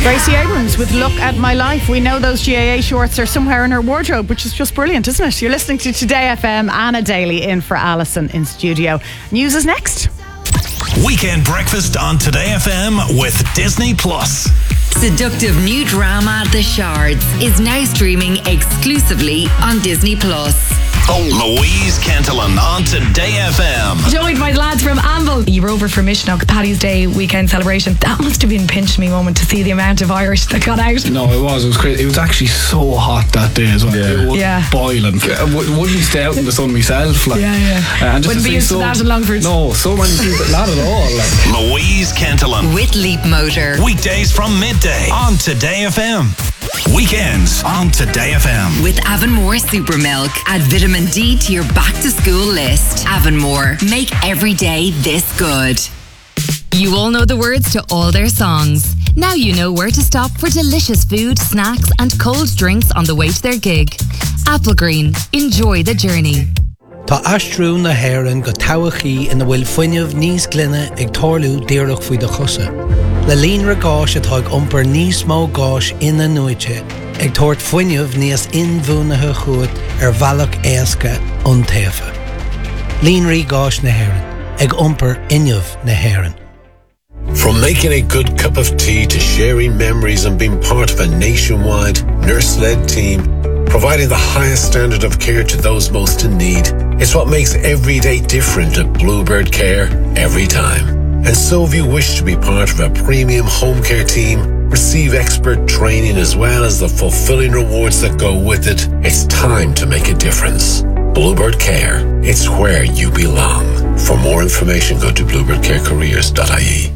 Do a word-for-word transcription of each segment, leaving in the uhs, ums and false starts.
Gracie Abrams with Look at My Life. We know those G A A shorts are somewhere in her wardrobe, which is just brilliant, isn't it? You're listening to Today F M. Anna Daly in for Alison in studio. News is next. Weekend breakfast on Today F M with Disney Plus. Seductive new drama The Shards is now streaming exclusively on Disney Plus. Louise Kentelan on Today F M. Joined by the lads from Anvil. You were over for Mishnock, Paddy's Day weekend celebration. That must have been pinch me moment to see the amount of Irish that got out. No, it was. It was crazy. It was actually so hot that day as well. Yeah. It was yeah. boiling. I wouldn't stay out in the sun myself. Like, yeah, yeah. Uh, and just wouldn't be used so, to that in Longford. No, so many people. Not at all. Like. Louise Kentelan. With Leap Motor. Weekdays from midday on Today F M. Weekends on Today F M. With Avonmore Super Milk. Add vitamin D to your back to school list. Avonmore. Make every day this good. You all know the words to all their songs. Now you know where to stop for delicious food, snacks and cold drinks on the way to their gig. Applegreen. Enjoy the journey. Tá astrú na Héireann go towachaí ina bhfuil fuinneamh níos glynne ag tarlú díreach faoi do chusa. Le líonra gáis atá ag iompar níos mó gáis ina nuaite ag tabhairt fuinneamh níos inmhúnathe chuad ar bhealach éasca iontaofa. Líonraí gáis na Héireann ag iompar inneamh na Héireann. From making a good cup of tea to sharing memories and being part of a nationwide nurse-led team, providing the highest standard of care to those most in need, it's what makes every day different at Bluebird Care every time. And so if you wish to be part of a premium home care team, receive expert training as well as the fulfilling rewards that go with it, it's time to make a difference. Bluebird Care, it's where you belong. For more information, go to bluebird care careers dot I E.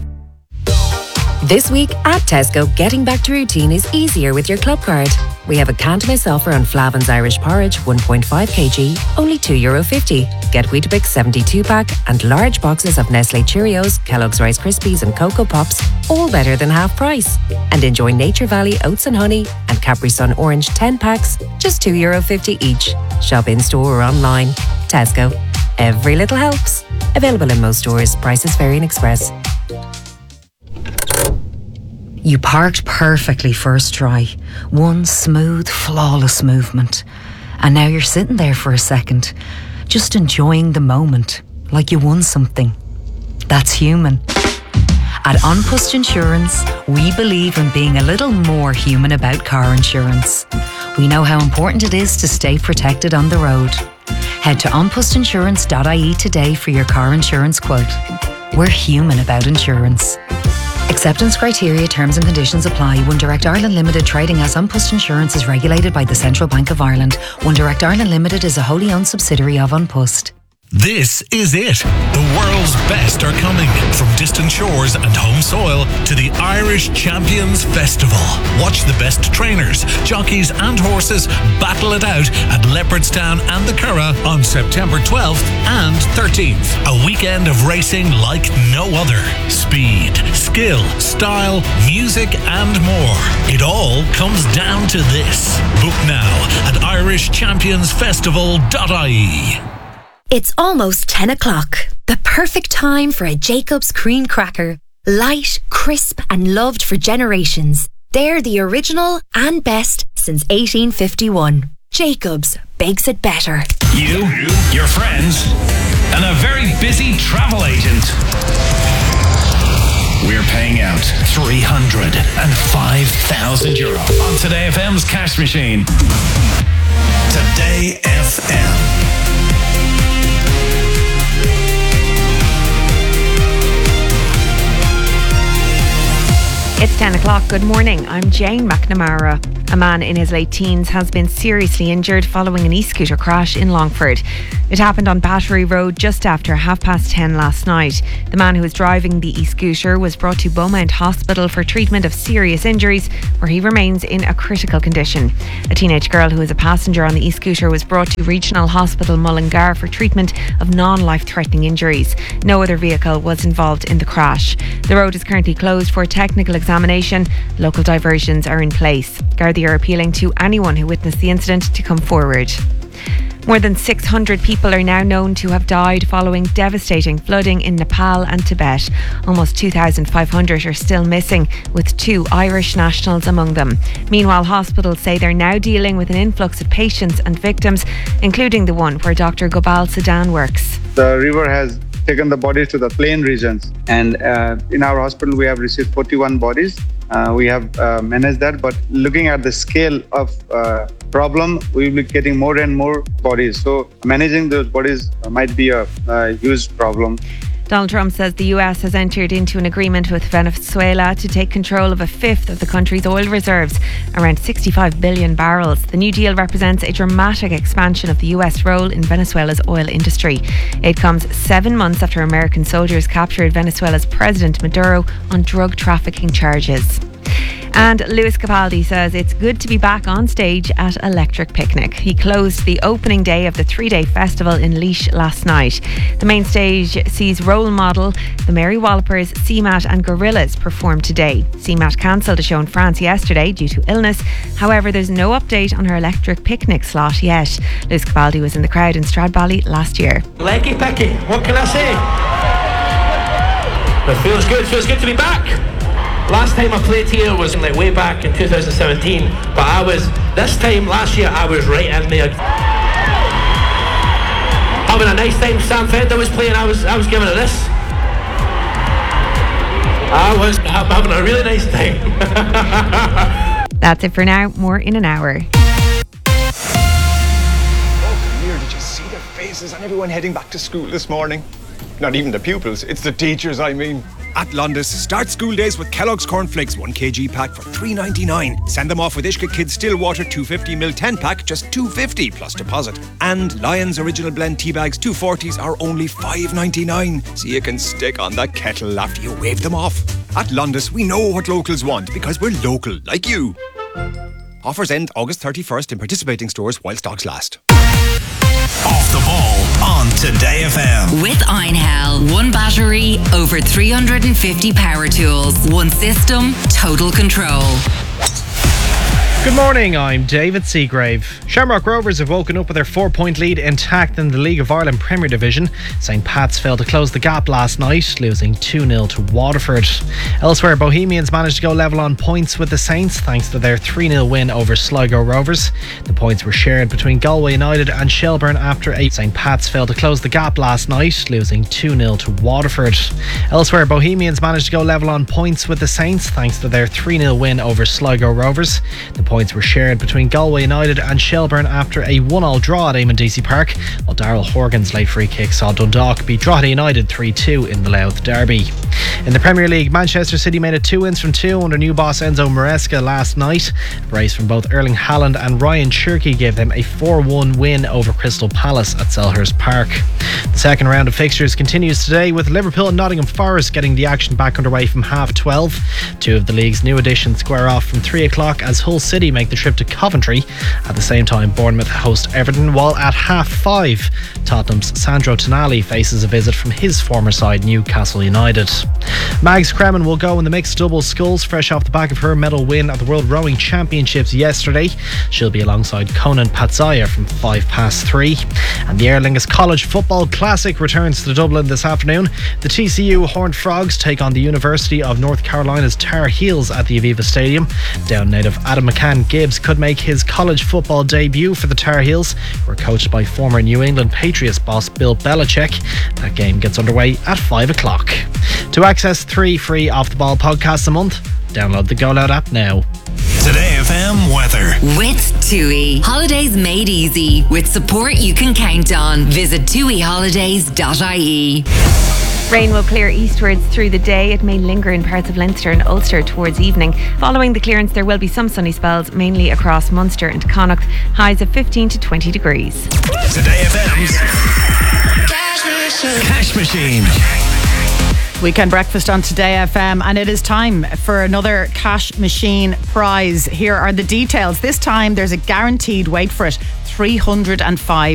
This week at Tesco, getting back to routine is easier with your club card. We have a can't miss offer on Flavin's Irish Porridge one point five kilograms, only two euro fifty. Get Weetabix seventy-two pack and large boxes of Nestle Cheerios, Kellogg's Rice Krispies and Cocoa Pops, all better than half price. And enjoy Nature Valley Oats and Honey and Capri Sun Orange ten packs, just two euro fifty each. Shop in store or online. Tesco. Every little helps. Available in most stores. Prices vary in Express. You parked perfectly first try. One smooth, flawless movement. And now you're sitting there for a second, just enjoying the moment, like you won something. That's human. At An Post Insurance, we believe in being a little more human about car insurance. We know how important it is to stay protected on the road. Head to an post insurance dot I E today for your car insurance quote. We're human about insurance. Acceptance criteria, terms and conditions apply. One Direct Ireland Limited trading as An Post Insurance is regulated by the Central Bank of Ireland. One Direct Ireland Limited is a wholly owned subsidiary of An Post. This is it. The world's best are coming. From distant shores and home soil to the Irish Champions Festival. Watch the best trainers, jockeys and horses battle it out at Leopardstown and the Curragh on September twelfth and thirteenth. A weekend of racing like no other. Speed, skill, style, music and more. It all comes down to this. Book now at irish champions festival dot I E. It's almost ten o'clock. The perfect time for a Jacob's cream cracker. Light, crisp and loved for generations. They're the original and best since eighteen fifty-one. Jacob's bakes it better. You, your friends, and a very busy travel agent. We're paying out three hundred five thousand euro on Today F M's cash machine. Today F M. It's ten o'clock. Good morning. I'm Jane McNamara. A man in his late teens has been seriously injured following an e-scooter crash in Longford. It happened on Battery Road just after half past ten last night. The man who was driving the e-scooter was brought to Beaumont Hospital for treatment of serious injuries, where he remains in a critical condition. A teenage girl who was a passenger on the e-scooter was brought to Regional Hospital Mullingar for treatment of non-life-threatening injuries. No other vehicle was involved in the crash. The road is currently closed for technical examination. Local diversions are in place. Gardaí are appealing to anyone who witnessed the incident to come forward. More than six hundred people are now known to have died following devastating flooding in Nepal and Tibet. Almost two thousand five hundred are still missing, with two Irish nationals among them. Meanwhile, hospitals say they're now dealing with an influx of patients and victims, including the one where Doctor Gopal Sadan works. The river has taken the bodies to the plain regions, and uh, in our hospital we have received forty-one bodies. Uh, we have uh, managed that, but looking at the scale of uh, problem, we will be getting more and more bodies. So managing those bodies might be a, a huge problem. Donald Trump says the U S has entered into an agreement with Venezuela to take control of a fifth of the country's oil reserves, around sixty-five billion barrels. The new deal represents a dramatic expansion of the U S role in Venezuela's oil industry. It comes seven months after American soldiers captured Venezuela's President Maduro on drug trafficking charges. And Lewis Capaldi says it's good to be back on stage at Electric Picnic. He closed the opening day of the three-day festival in Laois last night. The main stage sees Role Model, the Mary Wallopers, C MAT and Gorillaz perform today. C MAT cancelled a show in France yesterday due to illness. However, there's no update on her Electric Picnic slot yet. Lewis Capaldi was in the crowd in Stradbally last year. Leggy picky, what can I say? It feels good, feels good to be back. Last time I played here was like way back in two thousand seventeen, but I was, this time last year I was right in there. Having a nice time. Sam Fender was playing, I was I was giving it this. I was having a really nice time. That's it for now, more in an hour. Oh, come here, did you see their faces and everyone heading back to school this morning? Not even the pupils, it's the teachers, I mean. At Londis, start school days with Kellogg's Cornflakes one kilogram pack for three ninety-nine. Send them off with Ishka Kids Stillwater two hundred fifty milliliter ten pack, just two fifty plus deposit. And Lion's Original Blend tea bags two forties are only five ninety-nine, so you can stick on the kettle after you wave them off. At Londis, we know what locals want because we're local, like you. Offers end August thirty-first in participating stores while stocks last. Off the ball on Today F M. With Einhell, one battery, over three hundred fifty power tools, one system, total control. Good morning, I'm David Seagrave. Shamrock Rovers have woken up with their four-point lead intact in the League of Ireland Premier Division. Saint Pat's failed to close the gap last night, losing two nil to Waterford. Elsewhere, Bohemians managed to go level on points with the Saints thanks to their three nil win over Sligo Rovers. The points were shared between Galway United and Shelbourne after a Saint Pat's failed to close the gap last night, losing two nil to Waterford. Elsewhere, Bohemians managed to go level on points with the Saints thanks to their three nil win over Sligo Rovers. The points were shared between Galway United and Shelbourne after a one all draw at Eamon Deacy Park, while Daryl Horgan's late free kick saw Dundalk beat Drogheda United three two in the Louth Derby. In the Premier League, Manchester City made it two wins from two under new boss Enzo Maresca last night. A brace from both Erling Haaland and Ryan Cherky gave them a four one win over Crystal Palace at Selhurst Park. The second round of fixtures continues today with Liverpool and Nottingham Forest getting the action back underway from half twelve. Two of the league's new additions square off from three o'clock as Hull City make the trip to Coventry. At the same time, Bournemouth host Everton, while at half five, Tottenham's Sandro Tonali faces a visit from his former side Newcastle United. Mags Kremen will go in the mixed doubles sculls fresh off the back of her medal win at the World Rowing Championships yesterday. She'll be alongside Conan Patsaya from five past three. And the Aer Lingus College Football Classic returns to Dublin this afternoon. The T C U Horned Frogs take on the University of North Carolina's Tar Heels at the Aviva Stadium. Down native Adam McCann Gibbs could make his college football debut for the Tar Heels, who are coached by former New England Patriots boss Bill Belichick. That game gets underway at five o'clock. To access three free Off the Ball podcasts a month, download the Go Loud app now. Today F M weather. With TUI. Holidays made easy. With support you can count on. Visit tui holidays dot I E. Rain will clear eastwards through the day. It may linger in parts of Leinster and Ulster towards evening. Following the clearance, there will be some sunny spells, mainly across Munster and Connacht. Highs of fifteen to twenty degrees. Today F M's Cash Machine. Weekend breakfast on Today F M, and it is time for another Cash Machine prize. Here are the details. This time there's a guaranteed, wait for it, three hundred five